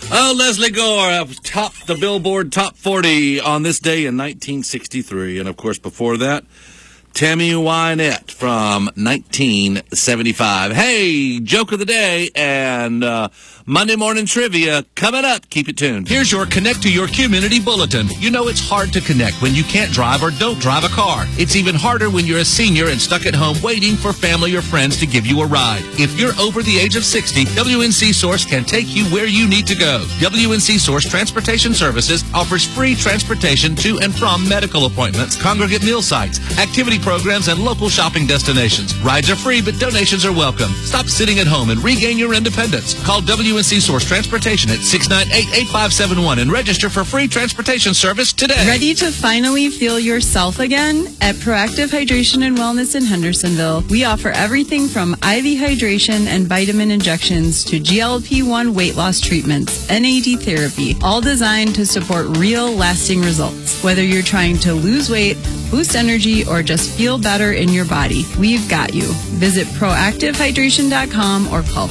Oh, Leslie Gore topped the Billboard Top 40 on this day in 1963. And, of course, before that, Tammy Wynette from 1975. Hey, joke of the day and Monday morning trivia coming up. Keep it tuned. Here's your Connect to Your Community Bulletin. You know it's hard to connect when you can't drive or don't drive a car. It's even harder when you're a senior and stuck at home waiting for family or friends to give you a ride. If you're over the age of 60, WNC Source can take you where you need to go. WNC Source Transportation Services offers free transportation to and from medical appointments, congregate meal sites, activity programs, and local shopping destinations. Rides are free, but donations are welcome. Stop sitting at home and regain your independence. Call WNC Source Transportation at 698-8571 and register for free transportation service today. Ready to finally feel yourself again? At Proactive Hydration and Wellness in Hendersonville, we offer everything from IV hydration and vitamin injections to GLP-1 weight loss treatments, NAD therapy, all designed to support real, lasting results. Whether you're trying to lose weight, boost energy, or just feel better in your body, we've got you. Visit proactivehydration.com or call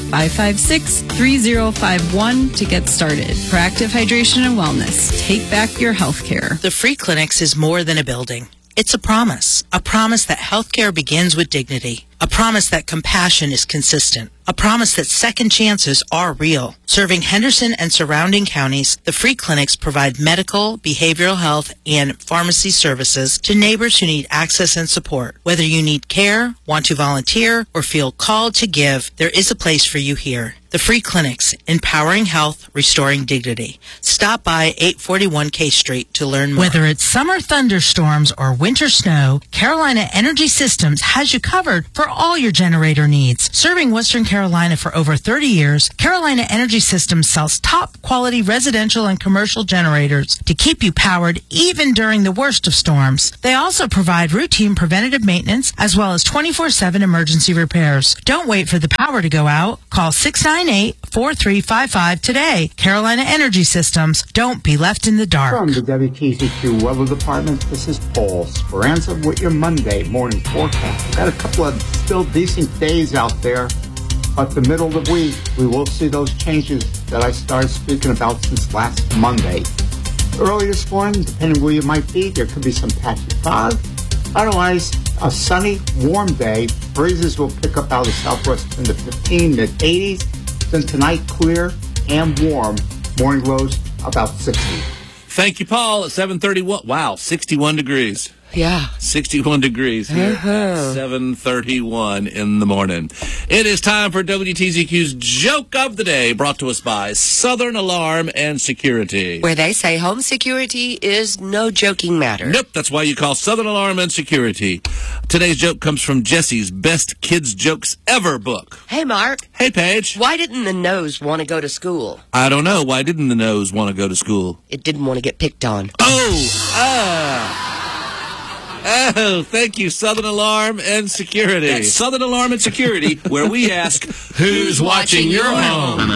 556-3051 to get started. Proactive Hydration and Wellness. Take back your health care. The Free Clinics is more than a building. It's a promise that healthcare begins with dignity, a promise that compassion is consistent, a promise that second chances are real. Serving Henderson and surrounding counties, the Free Clinics provide medical, behavioral health, and pharmacy services to neighbors who need access and support. Whether you need care, want to volunteer, or feel called to give, there is a place for you here. The Free Clinics, empowering health, restoring dignity. Stop by 841 K Street to learn more. Whether it's summer thunderstorms or winter snow, Carolina Energy Systems has you covered for all your generator needs. Serving Western Carolina for over 30 years, Carolina Energy Systems sells top quality residential and commercial generators to keep you powered even during the worst of storms. They also provide routine preventative maintenance as well as 24/7 emergency repairs. Don't wait for the power to go out. Call 698-4355 today. Carolina Energy Systems. Don't be left in the dark. From the WTZQ Weather Department, this is Paul Speranza with your Monday morning forecast. We've got a couple of still decent days out there, but the middle of the week, we will see those changes that I started speaking about since last Monday. Early this morning, depending where you might be, there could be some patchy fog. Otherwise, a sunny, warm day. Breezes will pick up out of the southwest in the 15 mid-80s. Then tonight, clear and warm. Morning lows about 60. Thank you, Paul, at 7:31. Wow, 61 degrees. Yeah. 61 degrees here at 7:31 in the morning. It is time for WTZQ's Joke of the Day, brought to us by Southern Alarm and Security. Where they say home security is no joking matter. Nope, that's why you call Southern Alarm and Security. Today's joke comes from Jesse's Best Kids Jokes Ever book. Hey, Mark. Hey, Paige. Why didn't the nose want to go to school? I don't know. Why didn't the nose want to go to school? It didn't want to get picked on. Oh, thank you, Southern Alarm and Security. That's Southern Alarm and Security, where we ask, who's watching your home?